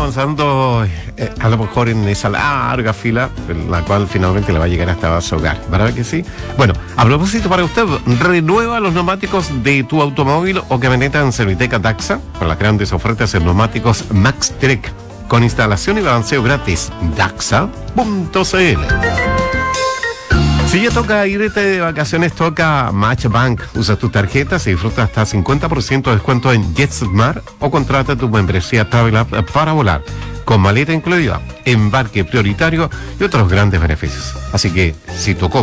avanzando a lo mejor en esa larga fila, en la cual finalmente le va a llegar hasta su hogar. ¿Verdad que sí? Bueno, a propósito para usted, renueva los neumáticos de tu automóvil o camioneta en Serviteca Daxa con las grandes ofertas en neumáticos MaxTrek con instalación y balanceo gratis. Daxa.cl. Si ya toca irte de vacaciones, toca Matchbank. Usa tus tarjetas y disfruta hasta 50% de descuento en JetSmart o contrata tu membresía Travel App para volar, con maleta incluida, embarque prioritario y otros grandes beneficios. Así que, si tocó